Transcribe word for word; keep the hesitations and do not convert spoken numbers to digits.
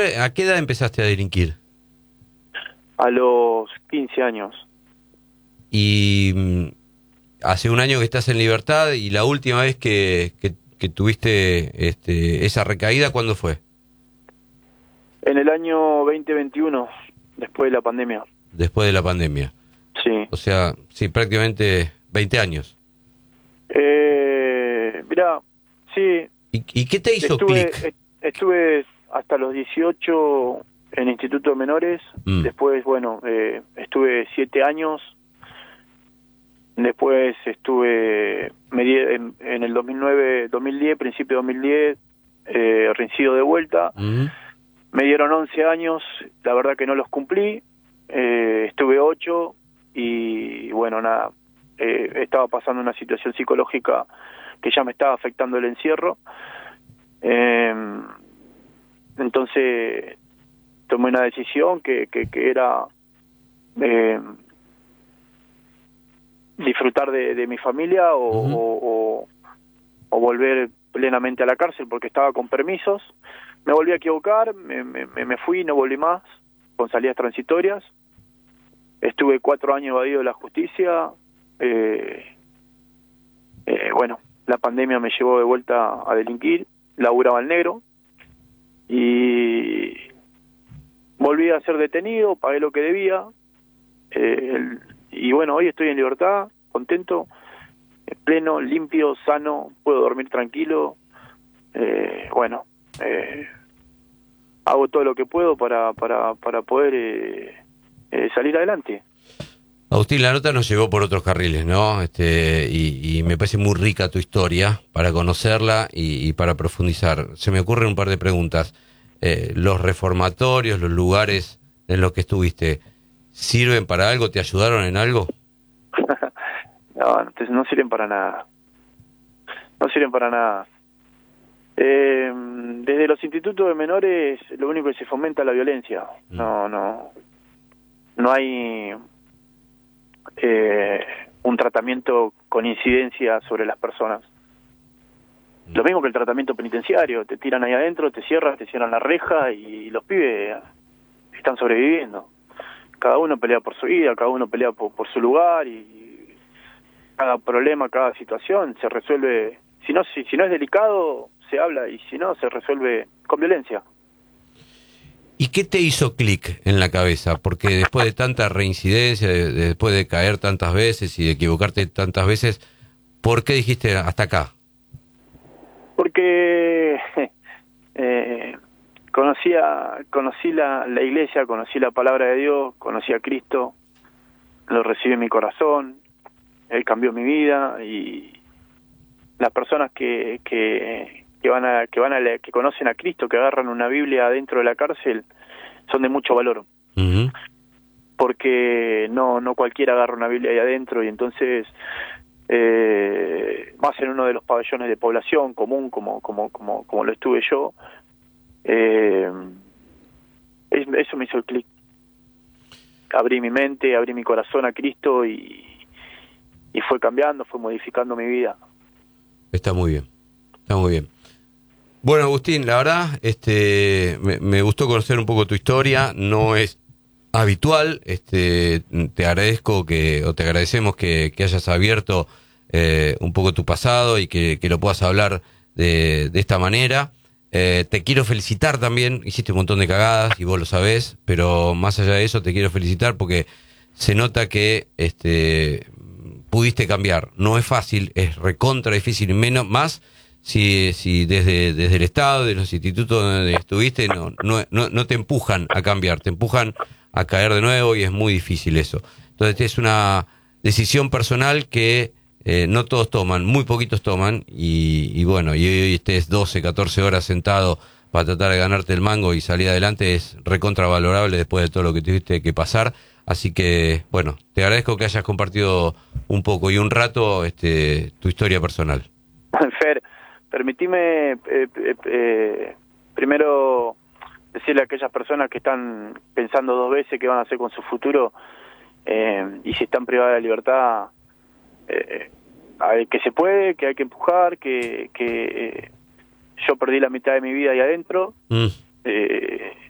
qué, a qué edad empezaste a delinquir? A los quince años. Y mm, hace un año que estás en libertad, y la última vez que, que, que tuviste este, esa recaída, ¿cuándo fue? En el año veinte veintiuno, después de la pandemia. Después de la pandemia. Sí. O sea, sí, prácticamente veinte años. Eh, mirá, sí. ¿Y, y qué te hizo Estuve, clic? est- estuve hasta los dieciocho en Instituto de Menores. Mm. Después, bueno, eh, estuve siete años. Después estuve me di- en, en el dos mil nueve, dos mil diez, principio de dos mil diez, eh, reincido de vuelta. Mm. Me dieron once años, la verdad que no los cumplí. Eh, estuve ocho y, bueno, nada, eh, estaba pasando una situación psicológica que ya me estaba afectando el encierro. Eh, entonces tomé una decisión que, que, que era eh, disfrutar de, de mi familia o, Uh-huh. o, o, o volver plenamente a la cárcel porque estaba con permisos. Me volví a equivocar, me, me, me fui, no volví más, con salidas transitorias. Estuve cuatro años evadido de la justicia. Eh, eh, bueno, la pandemia me llevó de vuelta a delinquir, laburaba al negro y volví a ser detenido, pagué lo que debía. Eh, el, y bueno, hoy estoy en libertad, contento, pleno, limpio, sano, puedo dormir tranquilo. Eh, bueno, eh, hago todo lo que puedo para para para poder eh, eh, salir adelante. Agustín, la nota nos llegó por otros carriles, ¿no? Este, y, y me parece muy rica tu historia para conocerla y, y para profundizar. Se me ocurren un par de preguntas. Eh, ¿los reformatorios, los lugares en los que estuviste, sirven para algo? ¿Te ayudaron en algo? No, no, no sirven para nada. No sirven para nada. Eh, desde los institutos de menores lo único que se fomenta es la violencia. No, no, no hay eh, un tratamiento con incidencia sobre las personas. Lo mismo que el tratamiento penitenciario, te tiran ahí adentro, te cierran, te cierran la reja y los pibes están sobreviviendo. Cada uno pelea por su vida, cada uno pelea por, por su lugar y cada problema, cada situación se resuelve. Si no, si, si no es delicado, se habla, y si no, se resuelve con violencia. ¿Y qué te hizo clic en la cabeza? Porque después de tanta reincidencia, de, de, después de caer tantas veces y de equivocarte tantas veces, ¿por qué dijiste hasta acá? Porque eh, conocía, conocí la, la iglesia, conocí la palabra de Dios, conocí a Cristo, lo recibí en mi corazón, Él cambió mi vida, y las personas que que, que van a que van a la, que conocen a Cristo, que agarran una Biblia dentro de la cárcel, son de mucho valor. Uh-huh. Porque no no cualquiera agarra una Biblia ahí adentro, y entonces eh, más en uno de los pabellones de población común como como como como lo estuve yo, eh, es, eso me hizo el clic. Abrí mi mente, abrí mi corazón a Cristo y y fue cambiando, fue modificando mi vida. Está muy bien, está muy bien. Bueno, Agustín, la verdad, este, me, me gustó conocer un poco tu historia. No es habitual. Este, te agradezco que, o te agradecemos que, que hayas abierto eh, un poco tu pasado y que, que lo puedas hablar de, de esta manera. Eh, te quiero felicitar también. Hiciste un montón de cagadas y vos lo sabés, pero más allá de eso te quiero felicitar porque se nota que este pudiste cambiar. No es fácil, es recontra difícil, y menos más si, si desde, desde el Estado, de los institutos donde estuviste, no, no, no, no te empujan a cambiar, te empujan a caer de nuevo, y es muy difícil eso. Entonces es una decisión personal que eh, no todos toman, muy poquitos toman, y, y bueno, y hoy estés doce, catorce horas sentado para tratar de ganarte el mango y salir adelante es recontravalorable después de todo lo que tuviste que pasar. Así que, bueno, te agradezco que hayas compartido un poco y un rato este, tu historia personal. Fer, permitime eh, eh, eh, primero decirle a aquellas personas que están pensando dos veces qué van a hacer con su futuro, eh, y si están privadas de la libertad, eh, que se puede, que hay que empujar, que, que eh, yo perdí la mitad de mi vida ahí adentro. Mm. Eh,